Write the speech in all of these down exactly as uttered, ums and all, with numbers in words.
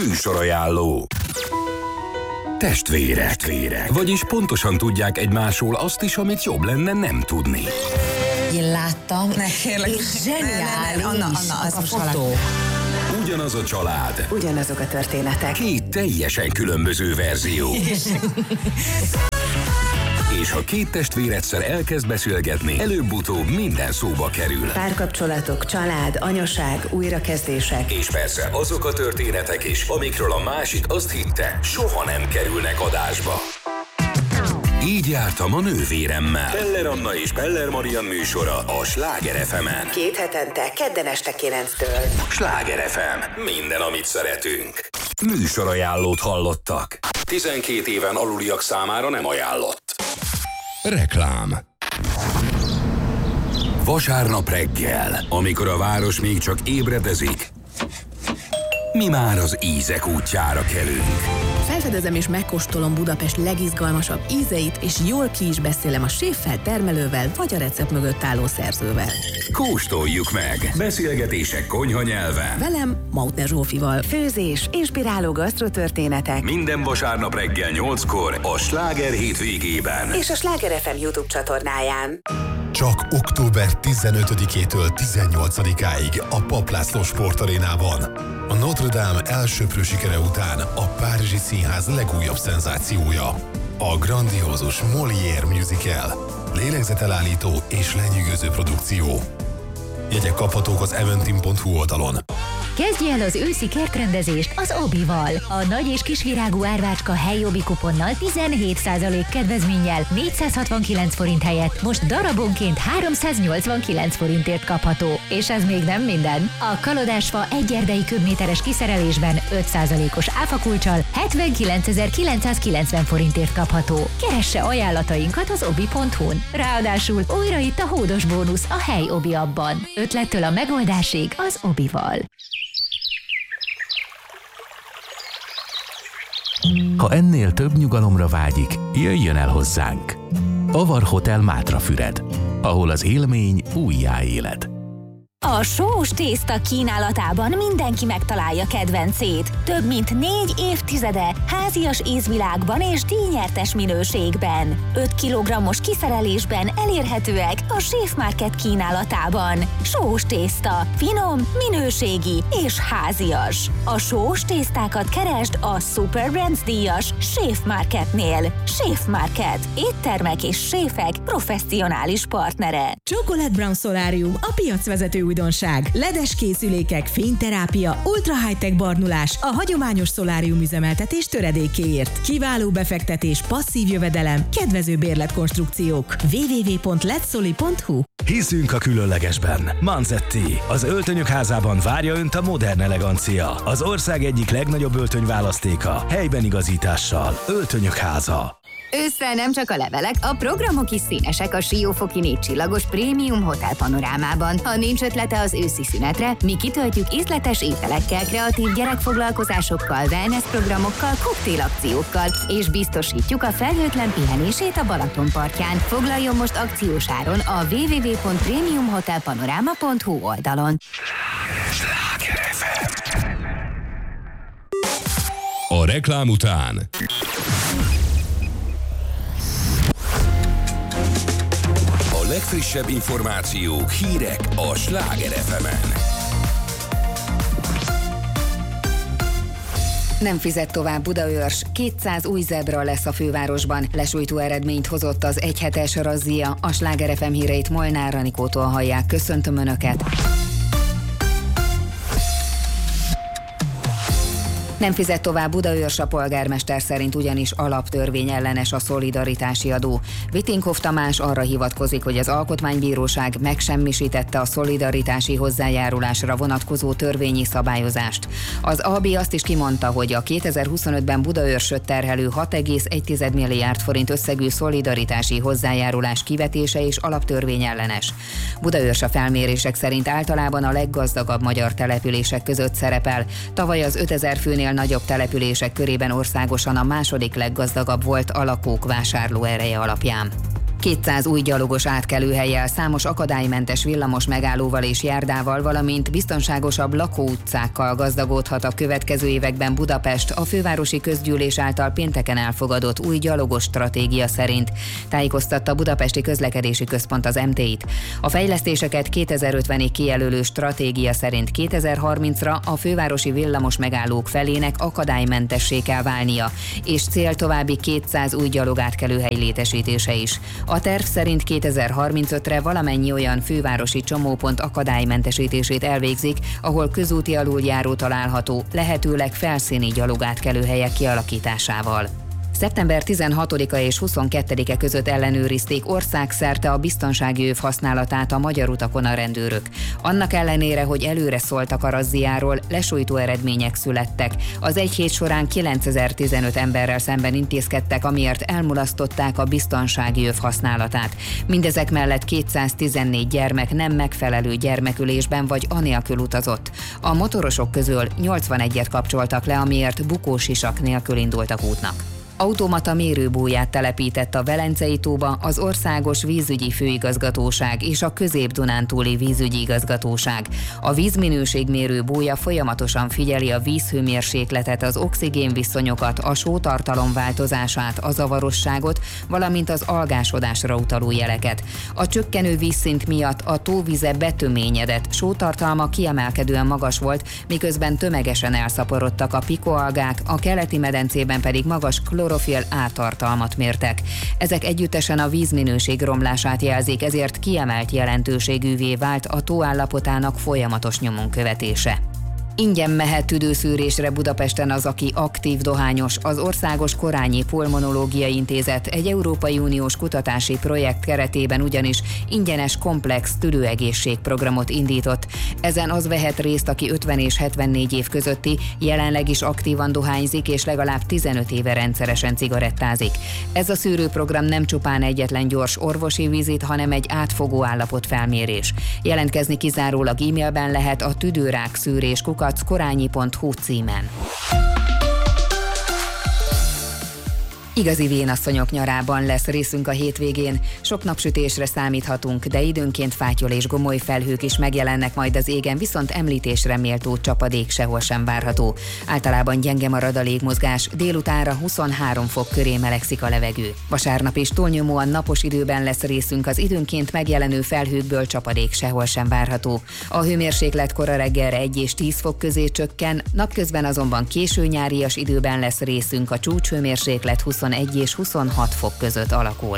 Műsorajánló. Testvérek. Testvérek. Vagyis pontosan tudják egymásról azt is, amit jobb lenne nem tudni. Én láttam, ne, kérlek, és zseniális Anna, Anna, az a fotó. Ugyanaz a család. Ugyanazok a történetek. Két teljesen különböző verzió. És ha két testvér egyszer elkezd beszélgetni, előbb-utóbb minden szóba kerül. Párkapcsolatok, család, anyaság, újrakezdések. És persze azok a történetek is, amikről a másik azt hitte, soha nem kerülnek adásba. Így jártam a nővéremmel. Peller Anna és Peller Marian műsora a Sláger ef emen. Két hetente, kedden este kilenctől. Sláger ef em. Minden, amit szeretünk. Műsorajánlót hallottak. tizenkét éven aluliak számára nem ajánlott. Reklám. Vasárnap reggel, amikor a város még csak ébredezik, mi már az ízek útjára kelünk. Felfedezem és megkóstolom Budapest legizgalmasabb ízeit, és jól ki is beszélem a séffel, termelővel, vagy a recept mögött álló szerzővel. Kóstoljuk meg! Beszélgetések konyha nyelven. Velem, Mautner Zsófival. Főzés, inspiráló gasztrotörténetek. Minden vasárnap reggel nyolckor a Sláger hétvégében. És a Sláger ef em YouTube csatornáján. Csak október tizenötödikétől tizennyolcadikáig a Papp László Sportarénában. A Notre Dame elsöprő sikere után a Párizsi Színház legújabb szenzációja. A grandiózus Molière musical. Lélegzetelállító és lenyűgöző produkció. Jegyek kaphatók az eventim pont hu oldalon. Kezdje el az őszi kertrendezést az Obival. A nagy és kisvirágú árvácska helyi Obi kuponnal tizenhét százalék kedvezménnyel négyszázhatvankilenc forint helyett most darabonként háromszáznyolcvankilenc forintért kapható. És ez még nem minden. A kalodásfa egy erdei köbméteres kiszerelésben öt százalékos áfakulccsal hetvenkilencezer-kilencszázkilencven forintért kapható. Keresse ajánlatainkat az obi pont hu-n. Ráadásul újra itt a hódos bónusz a hely Obi abban. Ötlettől a megoldásig az Obival. Ha ennél több nyugalomra vágyik, jöjjön el hozzánk. Avar Hotel Mátrafüred, ahol az élmény újjáélet. A sós tészta kínálatában mindenki megtalálja kedvencét. Több mint négy évtizede házias ízvilágban és díjnyertes minőségben. öt kilogrammos kiszerelésben elérhetőek a Chef Market kínálatában. Sós tészta, finom, minőségi és házias. A sós tésztákat keresd a Super Brands díjas Chef Marketnél. Chef Market. Éttermek és séfek professzionális partnere. Chocolate Brown Solarium, a piacvezető újdonság. ledes készülékek, fényterápia, ultra high-tech barnulás a hagyományos szolárium üzemeltetés töredékéért. Kiváló befektetés, passzív jövedelem, kedvező bérletkonstrukciók. double-u double-u double-u pont letsoli pont hu. Hiszünk a különlegesben. Manzetti, az öltönyök házában várja Önt a modern elegancia. Az ország egyik legnagyobb öltönyválasztéka, helyben igazítással. Öltönyök háza. Ősszel nem csak a levelek, a programok is színesek a Siófoki négy csillagos prémium hotel panorámában. Ha nincs ötlete az őszi szünetre, mi kitöltjük ízletes ételekkel, kreatív gyerekfoglalkozásokkal, wellness programokkal, koktélakciókkal, és biztosítjuk a felhőtlen pihenését a Balaton partján. Foglaljon most akciós áron a double-u double-u double-u pont premium hotel panorama pont hu oldalon. Sláger ef em. A reklám után a legfrissebb információk, hírek a Sláger ef emen. Nem fizet tovább Budaörs, kétszáz új zebra lesz a fővárosban. Lesújtó eredményt hozott az egyhetes razzia. A Sláger ef em híreit Molnár Anikótól hallják. Köszöntöm Önöket! Nem fizet tovább Budaörs, a polgármester szerint ugyanis alaptörvényellenes a szolidaritási adó. Vitinkoff Tamás arra hivatkozik, hogy az Alkotmánybíróság megsemmisítette a szolidaritási hozzájárulásra vonatkozó törvényi szabályozást. Az á bé azt is kimondta, hogy a kétezer-huszonötben Budaörsöt terhelő hat egész egy milliárd forint összegű szolidaritási hozzájárulás kivetése és alaptörvényellenes. Budaörs a felmérések szerint általában a leggazdagabb magyar települések között szerepel. Tavaly az ötezer főnél nagyobb települések körében országosan a második leggazdagabb volt a lakók vásárlóereje alapján. kétszáz új gyalogos átkelőhellyel, számos akadálymentes villamos megállóval és járdával, valamint biztonságosabb lakóutcákkal gazdagodhat a következő években Budapest a fővárosi közgyűlés által pénteken elfogadott új gyalogos stratégia szerint, tájékoztatta a Budapesti Közlekedési Központ az em té i-t. A fejlesztéseket kétezer-ötvenig kijelölő stratégia szerint kétezer-harmincra a fővárosi villamos megállók felének akadálymentessé kell válnia, és cél további kétszáz új gyalogátkelőhely létesítése is. A terv szerint kétezer-harmincötre valamennyi olyan fővárosi csomópont akadálymentesítését elvégzik, ahol közúti aluljáró található, lehetőleg felszíni gyalogátkelőhelyek kialakításával. szeptember tizenhatodika és huszonkettedike között ellenőrizték országszerte a biztonsági öv használatát a magyar utakon a rendőrök. Annak ellenére, hogy előre szóltak a razziáról, lesújtó eredmények születtek. Az egy hét során kilencezer-tizenöt emberrel szemben intézkedtek, amiért elmulasztották a biztonsági öv használatát. Mindezek mellett kétszáztizennégy gyermek nem megfelelő gyermekülésben vagy anélkül utazott. A motorosok közül nyolcvanegyet kapcsoltak le, amiért bukósisak nélkül indultak útnak. Automata mérőbóját telepített a Velencei tóba az Országos Vízügyi Főigazgatóság és a Közép-Dunántúli Vízügyi Igazgatóság. A vízminőségmérő bója folyamatosan figyeli a vízhőmérsékletet, az oxigénviszonyokat, a sótartalom változását, a zavarosságot, valamint az algásodásra utaló jeleket. A csökkenő vízszint miatt a tóvize betöményedett, sótartalma kiemelkedően magas volt, miközben tömegesen elszaporodtak a pikoalgák, a keleti medencében pedig magas klorofil ártartalmat mértek. Ezek együttesen a vízminőség romlását jelzik, ezért kiemelt jelentőségűvé vált a tó állapotának folyamatos nyomon követése. Ingyen mehet tüdőszűrésre Budapesten az, aki aktív dohányos. Az Országos Korányi Pulmonológiai Intézet egy Európai Uniós kutatási projekt keretében ugyanis ingyenes komplex tüdőegészségprogramot indított. Ezen az vehet részt, aki ötven és hetvennégy év közötti, jelenleg is aktívan dohányzik és legalább tizenöt éve rendszeresen cigarettázik. Ez a szűrőprogram nem csupán egyetlen gyors orvosi vizit, hanem egy átfogó állapotfelmérés. Jelentkezni kizárólag e-mailben lehet a tüdőrák szűrés kukac korányi pont hu címen. Igazi vénasszonyok nyarában lesz részünk a hétvégén. Sok napsütésre számíthatunk, de időnként fátyol és gomoly felhők is megjelennek majd az égen, viszont említésre méltó csapadék sehol sem várható. Általában gyenge marad a légmozgás, délutánra huszonhárom fok köré melegszik a levegő. Vasárnap is túlnyomóan napos időben lesz részünk, az időnként megjelenő felhőkből csapadék sehol sem várható. A hőmérséklet kora reggelre egy és tíz fok közé csökken, napközben azonban késő nyárias időben lesz részünk, a csúcshőmérséklet huszonegy és huszonhat fok között alakul.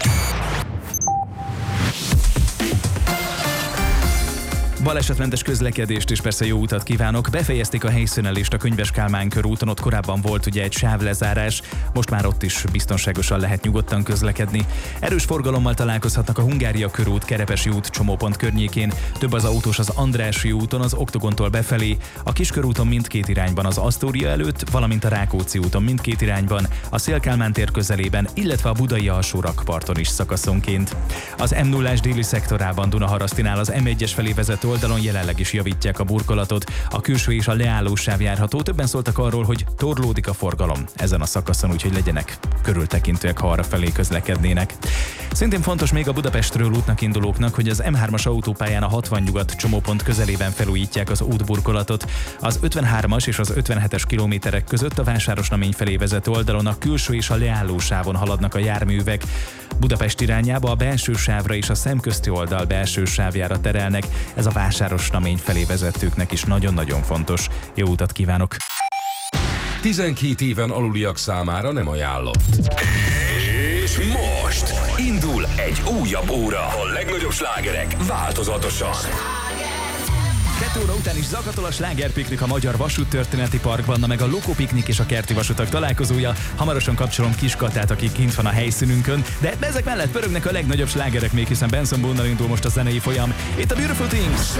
Balesetmentes közlekedést és persze jó utat kívánok. Befejezték a helyszínelést a Könyves Kálmán körúton, ott korábban volt ugye egy sávlezárás, most már ott is biztonságosan lehet nyugodtan közlekedni. Erős forgalommal találkozhatnak a Hungária körút, Kerepesi út csomópont környékén, több az autós az Andrássy úton, az Oktogontól befelé, a Kiskörúton mindkét irányban az Asztória előtt, valamint a Rákóczi úton mindkét irányban, a Széll-Kálmán tér közelében, illetve a Budai Alsó-rakparton is szakaszonként. Az em nullás déli szektorában Dunaharasztinál az em egyes felé vezető oldalon jelenleg is javítják a burkolatot, a külső és a leállósáv járható. Többen szóltak arról, hogy torlódik a forgalom ezen a szakaszon, úgyhogy legyenek körültekintőek, ha arra felé közlekednének. Szintén fontos még a Budapestről útnak indulóknak, hogy az em hármas autópályán a hatvan nyugat csomópont közelében felújítják az útburkolatot. Az ötvenhármas és az ötvenhetes kilométerek között a Vásárosnamény felé vezető oldalon a külső és a leállósávon haladnak a járművek. Budapest irányába a belső sávra és a szemközti oldal belső sávjára terelnek. Ez a Vásárosnamény felé vezetőknek is nagyon-nagyon fontos. Jó utat kívánok! tizenkét éven aluliak számára nem ajánlott. És most indul egy újabb óra. A legnagyobb slágerek változatosan. Kettő óra után is zakatol a slágerpiknik a Magyar Vasúttörténeti Parkban, na meg a Lokopiknik és a Kerti Vasutak találkozója. Hamarosan kapcsolom Kiskatát, aki kint van a helyszínünkön, de ezek mellett pörögnek a legnagyobb slágerek még, hiszen Benson Boone-nal indul most a zenei folyam. Itt a Beautiful Things.